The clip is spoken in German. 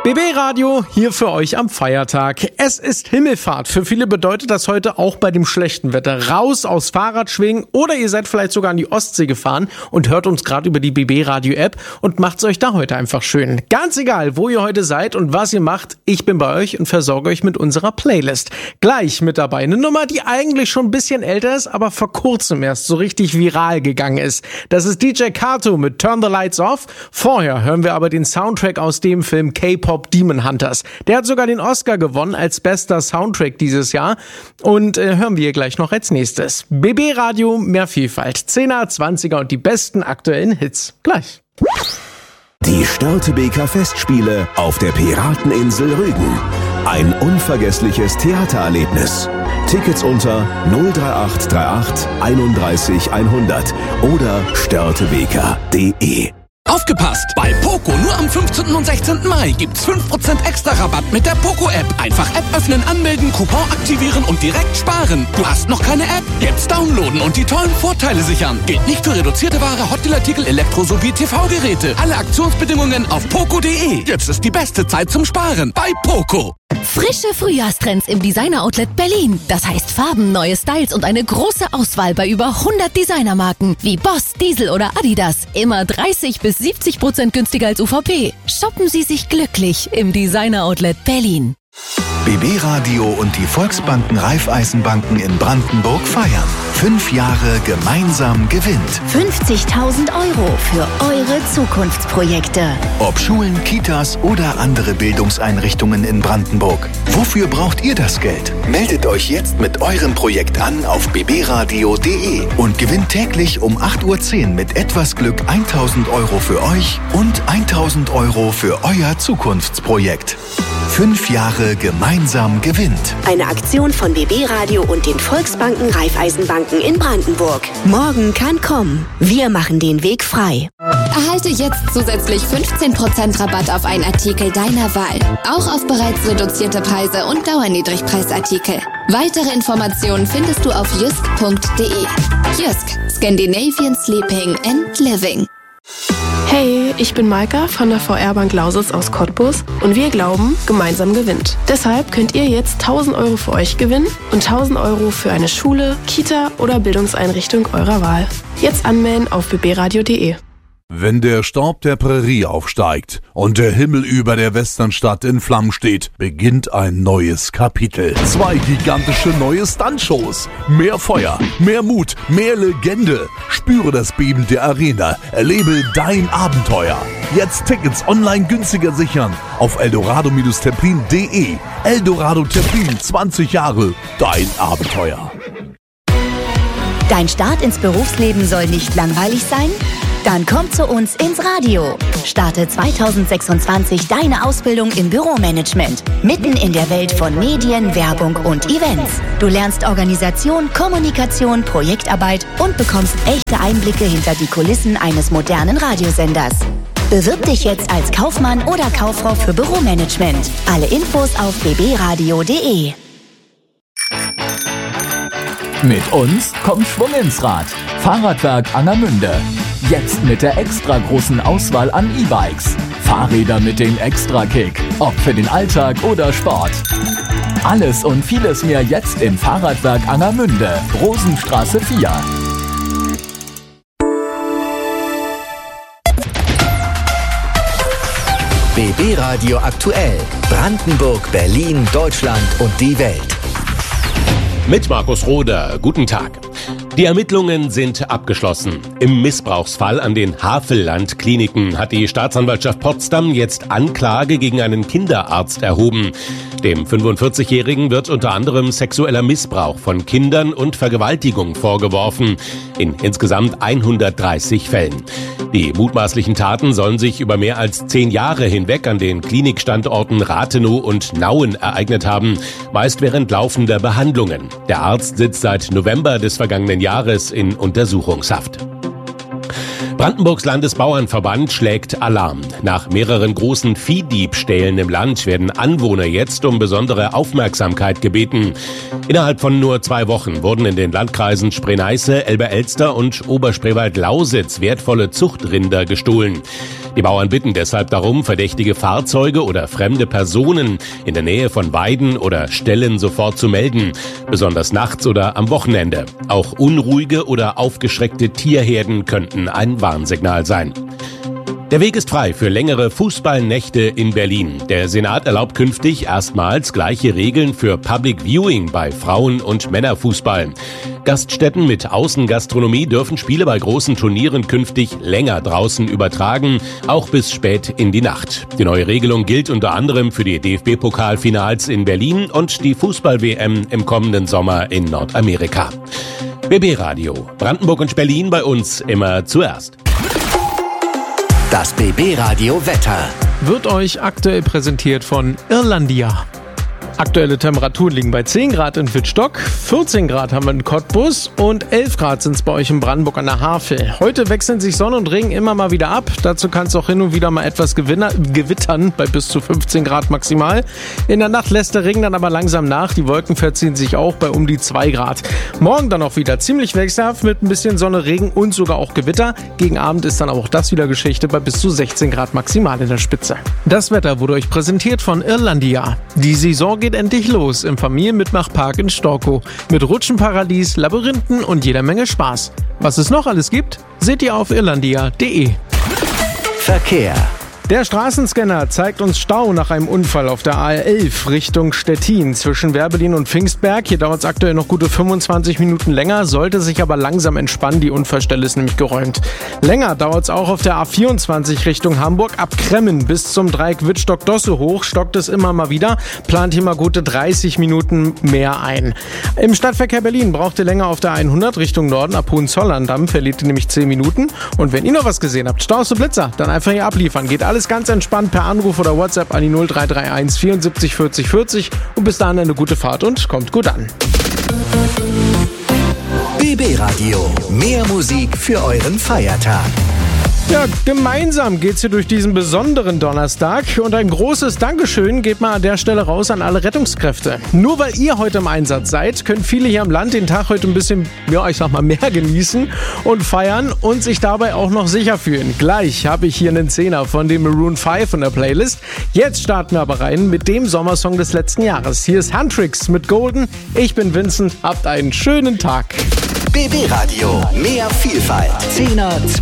BB Radio hier für euch am Feiertag. Es ist Himmelfahrt. Für viele bedeutet das heute auch bei dem schlechten Wetter raus aus Fahrradschwingen oder ihr seid vielleicht sogar an die Ostsee gefahren und hört uns gerade über die BB Radio App und macht's euch da heute einfach schön. Ganz egal, wo ihr heute seid und was ihr macht, ich bin bei euch und versorge euch mit unserer Playlist. Gleich mit dabei eine Nummer, die eigentlich schon ein bisschen älter ist, aber vor kurzem erst so richtig viral gegangen ist. Das ist DJ Kato mit Turn the Lights Off. Vorher hören wir aber den Soundtrack aus dem Film K-Pop Demon Hunters. Der hat sogar den Oscar gewonnen als bester Soundtrack dieses Jahr und hören wir gleich noch als nächstes. BB Radio, mehr Vielfalt, 10er, 20er und die besten aktuellen Hits. Gleich. Die Störtebeker Festspiele auf der Pirateninsel Rügen. Ein unvergessliches Theatererlebnis. Tickets unter 03838 31 100 oder störtebeker.de. Aufgepasst! Bei Poco nur am 15. und 16. Mai gibt's 5% extra Rabatt mit der Poco-App. Einfach App öffnen, anmelden, Coupon aktivieren und direkt sparen. Du hast noch keine App? Jetzt downloaden und die tollen Vorteile sichern. Gilt nicht für reduzierte Ware, Hotdealartikel, Elektro- sowie TV-Geräte. Alle Aktionsbedingungen auf poco.de. Jetzt ist die beste Zeit zum Sparen bei Poco. Frische Frühjahrstrends im Designer-Outlet Berlin. Das heißt Farben, neue Styles und eine große Auswahl bei über 100 Designermarken wie Boss, Diesel oder Adidas. Immer 30-70% günstiger als UVP. Shoppen Sie sich glücklich im Designer-Outlet Berlin. BB Radio und die Volksbanken Raiffeisenbanken in Brandenburg feiern. 5 Jahre gemeinsam gewinnt. 50.000 € für eure Zukunftsprojekte. Ob Schulen, Kitas oder andere Bildungseinrichtungen in Brandenburg. Wofür braucht ihr das Geld? Meldet euch jetzt mit eurem Projekt an auf bbradio.de und gewinnt täglich um 8:10 Uhr mit etwas Glück 1.000 € für euch und 1.000 € für euer Zukunftsprojekt. 5 Jahre gemeinsam gewinnt. Eine Aktion von BB Radio und den Volksbanken Raiffeisenbanken in Brandenburg. Morgen kann kommen. Wir machen den Weg frei. Erhalte jetzt zusätzlich 15% Rabatt auf einen Artikel deiner Wahl. Auch auf bereits reduzierte Preise und Dauerniedrigpreisartikel. Weitere Informationen findest du auf jysk.de. Jysk, Scandinavian Sleeping and Living. Hey, ich bin Maika von der VR-Bank Lausitz aus Cottbus und wir glauben, gemeinsam gewinnt. Deshalb könnt ihr jetzt 1.000 € für euch gewinnen und 1.000 € für eine Schule, Kita oder Bildungseinrichtung eurer Wahl. Jetzt anmelden auf bbradio.de. Wenn der Staub der Prärie aufsteigt und der Himmel über der Westernstadt in Flammen steht, beginnt ein neues Kapitel. 2 gigantische neue Stuntshows. Mehr Feuer, mehr Mut, mehr Legende. Spüre das Beben der Arena. Erlebe dein Abenteuer. Jetzt Tickets online günstiger sichern auf eldorado-terpin.de. Eldorado Terpin, 20 Jahre, dein Abenteuer. Dein Start ins Berufsleben soll nicht langweilig sein? Dann komm zu uns ins Radio. Starte 2026 deine Ausbildung im Büromanagement. Mitten in der Welt von Medien, Werbung und Events. Du lernst Organisation, Kommunikation, Projektarbeit und bekommst echte Einblicke hinter die Kulissen eines modernen Radiosenders. Bewirb dich jetzt als Kaufmann oder Kauffrau für Büromanagement. Alle Infos auf bbradio.de. Mit uns kommt Schwung ins Rad. Fahrradwerk Angermünde. Jetzt mit der extra großen Auswahl an E-Bikes. Fahrräder mit dem Extra-Kick. Ob für den Alltag oder Sport. Alles und vieles mehr jetzt im Fahrradwerk Angermünde. Rosenstraße 4. BB Radio aktuell. Brandenburg, Berlin, Deutschland und die Welt. Mit Markus Roder, guten Tag. Die Ermittlungen sind abgeschlossen. Im Missbrauchsfall an den Havelland-Kliniken hat die Staatsanwaltschaft Potsdam jetzt Anklage gegen einen Kinderarzt erhoben. Dem 45-Jährigen wird unter anderem sexueller Missbrauch von Kindern und Vergewaltigung vorgeworfen. In insgesamt 130 Fällen. Die mutmaßlichen Taten sollen sich über mehr als 10 Jahre hinweg an den Klinikstandorten Rathenow und Nauen ereignet haben, meist während laufender Behandlungen. Der Arzt sitzt seit November des vergangenen Jahres in Untersuchungshaft. Brandenburgs Landesbauernverband schlägt Alarm. Nach mehreren großen Viehdiebstählen im Land werden Anwohner jetzt um besondere Aufmerksamkeit gebeten. Innerhalb von nur 2 Wochen wurden in den Landkreisen Spree-Neiße, Elbe-Elster und Oberspreewald-Lausitz wertvolle Zuchtrinder gestohlen. Die Bauern bitten deshalb darum, verdächtige Fahrzeuge oder fremde Personen in der Nähe von Weiden oder Ställen sofort zu melden, besonders nachts oder am Wochenende. Auch unruhige oder aufgeschreckte Tierherden könnten ein Warnsignal sein. Der Weg ist frei für längere Fußballnächte in Berlin. Der Senat erlaubt künftig erstmals gleiche Regeln für Public Viewing bei Frauen- und Männerfußball. Gaststätten mit Außengastronomie dürfen Spiele bei großen Turnieren künftig länger draußen übertragen, auch bis spät in die Nacht. Die neue Regelung gilt unter anderem für die DFB-Pokalfinals in Berlin und die Fußball-WM im kommenden Sommer in Nordamerika. BB Radio, Brandenburg und Berlin, bei uns immer zuerst. Das BB Radio Wetter wird euch aktuell präsentiert von Irlandia. Aktuelle Temperaturen liegen bei 10 Grad in Wittstock, 14 Grad haben wir in Cottbus und 11 Grad sind es bei euch in Brandenburg an der Havel. Heute wechseln sich Sonne und Regen immer mal wieder ab. Dazu kann es auch hin und wieder mal etwas gewittern bei bis zu 15 Grad maximal. In der Nacht lässt der Regen dann aber langsam nach. Die Wolken verziehen sich auch bei um die 2 Grad. Morgen dann auch wieder ziemlich wechselhaft mit ein bisschen Sonne, Regen und sogar auch Gewitter. Gegen Abend ist dann auch das wieder Geschichte bei bis zu 16 Grad maximal in der Spitze. Das Wetter wurde euch präsentiert von Irlandia. Die Saison geht endlich los im Familienmitmachpark in Storkow mit Rutschenparadies, Labyrinthen und jeder Menge Spaß. Was es noch alles gibt, seht ihr auf irlandia.de. Verkehr. Der Straßenscanner zeigt uns Stau nach einem Unfall auf der A11 Richtung Stettin zwischen Werbelin und Pfingstberg. Hier dauert es aktuell noch gute 25 Minuten länger, sollte sich aber langsam entspannen. Die Unfallstelle ist nämlich geräumt. Länger dauert es auch auf der A24 Richtung Hamburg. Ab Kremmen bis zum Dreieck Wittstock-Dosse hoch stockt es immer mal wieder. Plant hier mal gute 30 Minuten mehr ein. Im Stadtverkehr Berlin braucht ihr länger auf der 100 Richtung Norden. Ab Hohenzollern-Damm verliert ihr nämlich 10 Minuten. Und wenn ihr noch was gesehen habt, Staus und Blitzer, dann einfach hier abliefern. Geht alles ganz entspannt per Anruf oder WhatsApp an die 0331 74 40 40 und bis dahin eine gute Fahrt und kommt gut an. BB Radio, mehr Musik für euren Feiertag. Ja, gemeinsam geht's hier durch diesen besonderen Donnerstag und ein großes Dankeschön geht mal an der Stelle raus an alle Rettungskräfte. Nur weil ihr heute im Einsatz seid, können viele hier am Land den Tag heute ein bisschen, ja, ich sag mal, mehr genießen und feiern und sich dabei auch noch sicher fühlen. Gleich habe ich hier einen Zehner von dem Maroon 5 in der Playlist. Jetzt starten wir aber rein mit dem Sommersong des letzten Jahres. Hier ist Handtricks mit Golden. Ich bin Vincent, habt einen schönen Tag. BB Radio, mehr Vielfalt. 10er,